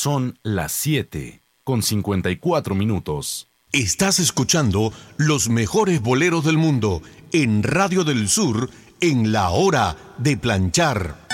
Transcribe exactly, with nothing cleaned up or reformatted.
Son las siete con cincuenta y cuatro minutos. Estás escuchando los mejores boleros del mundo en Radio del Sur en La Hora de Planchar.